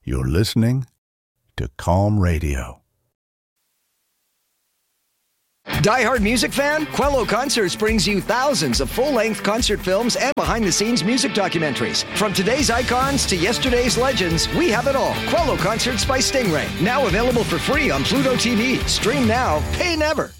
You're listening to Calm Radio. Die Hard music fan? Quello Concerts brings you thousands of full-length concert films and behind-the-scenes music documentaries. From today's icons to yesterday's legends, we have it all. Quello Concerts by Stingray. Now available for free on Pluto TV. Stream now, pay never.